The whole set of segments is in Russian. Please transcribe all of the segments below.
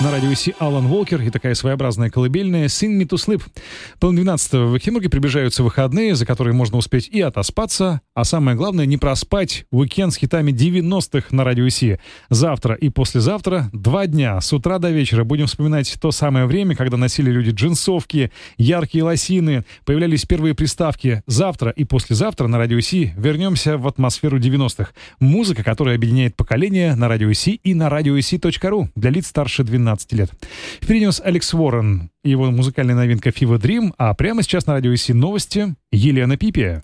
на радио Си Алан Уолкер и такая своеобразная колыбельная «Sing Me to Sleep». 11:30 в Екатеринбурге приближаются выходные, за которые можно успеть и отоспаться, а самое главное — не проспать уикенд с хитами 90-х на радио Си. Завтра и послезавтра 2 дня с утра до вечера будем вспоминать то самое время, когда носили люди джинсовки, яркие лосины, появлялись первые приставки. Завтра и послезавтра на радио Си вернемся в атмосферу 90-х. Музыка, которая объединяет поколения на радио Си и на radiosi.ru для лиц старше 12 лет. Впереди у нас Алекс Уоррен и его музыкальная новинка Fever Dream, а прямо сейчас на радио Си новости Елена Пипия.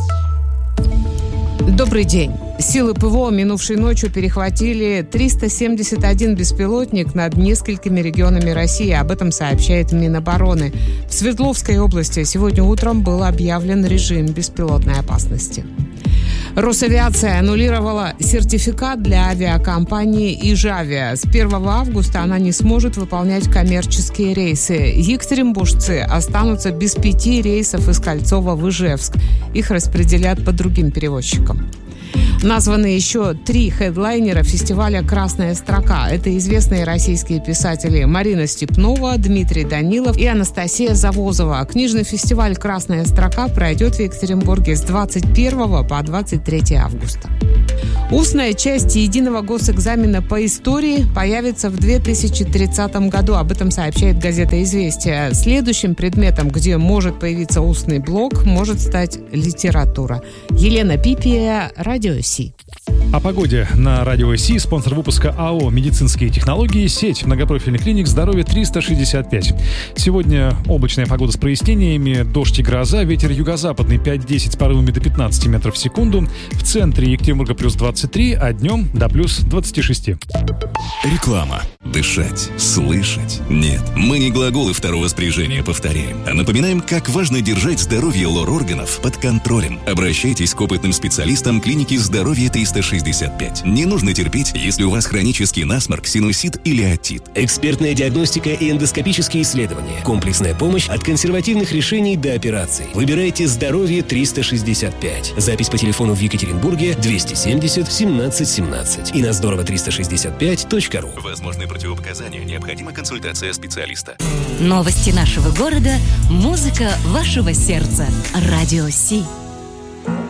Добрый день. Силы ПВО минувшей ночью перехватили 371 беспилотник над несколькими регионами России. Об этом сообщает Минобороны. В Свердловской области сегодня утром был объявлен режим беспилотной опасности. Росавиация аннулировала сертификат для авиакомпании «Ижавиа». С 1 августа она не сможет выполнять коммерческие рейсы. Екатеринбуржцы останутся без 5 рейсов из Кольцова в Ижевск. Их распределят по другим перевозчикам. Названы еще 3 хедлайнера фестиваля «Красная строка». Это известные российские писатели Марина Степнова, Дмитрий Данилов и Анастасия Завозова. Книжный фестиваль «Красная строка» пройдет в Екатеринбурге с 21 по 23 августа. Устная часть единого госэкзамена по истории появится в 2030 году. Об этом сообщает газета «Известия». Следующим предметом, где может появиться устный блок, может стать литература. Елена Пипия, радио Си. О погоде на радио Си. Спонсор выпуска АО «Медицинские технологии», сеть многопрофильных клиник «Здоровье 365». Сегодня облачная погода с прояснениями, дождь и гроза, ветер юго-западный 5-10 с порывами до 15 метров в секунду. В центре Екатеринбурга плюс 23, а днем до плюс 26. Реклама. Дышать, слышать. Нет, мы не глаголы второго спряжения повторяем, а напоминаем, как важно держать здоровье лор-органов под контролем. Обращайтесь к опытным специалистам клиники «Здоровье 365». Не нужно терпеть, если у вас хронический насморк, синусит или отит. Экспертная диагностика и эндоскопические исследования. Комплексная помощь от консервативных решений до операций. Выбирайте «Здоровье 365». Запись по телефону в Екатеринбурге 270 17 17 и на здорово365.ру. Возможны противопоказания, необходима консультация специалиста. Новости нашего города, музыка вашего сердца. Радио Си.